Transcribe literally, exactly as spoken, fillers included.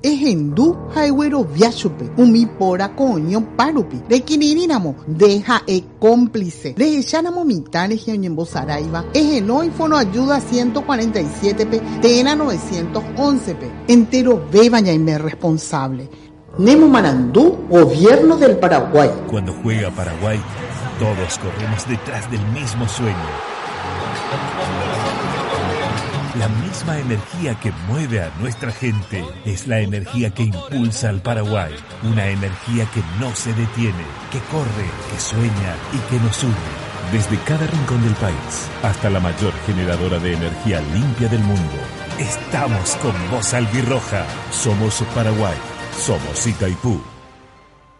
Ejendu haigüero viachupe, umi pora coño parupi, requirirínamo, deja e cómplice, rehechánamo mitanes y oñembo saraiva, ejenoi fono ayuda ciento cuarenta y siete pe, tena novecientos once pe, entero bebaña y me responsable. Nemo Marandú, Gobierno del Paraguay. Cuando juega Paraguay, todos corremos detrás del mismo sueño. La misma energía que mueve a nuestra gente es la energía que impulsa al Paraguay. Una energía que no se detiene, que corre, que sueña y que nos une. Desde cada rincón del país hasta la mayor generadora de energía limpia del mundo. Estamos con vos, albirroja. Somos Paraguay. Somos Itaipú.